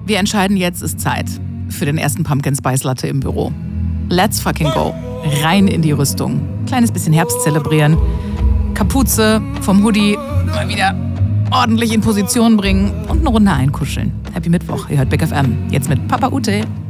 wir entscheiden, jetzt ist Zeit für den ersten Pumpkin Spice Latte im Büro. Let's fucking go. Rein in die Rüstung. Kleines bisschen Herbst zelebrieren. Kapuze vom Hoodie mal wieder ordentlich in Position bringen und eine Runde einkuscheln. Happy Mittwoch. Ihr hört Big FM. Jetzt mit Papa Ute.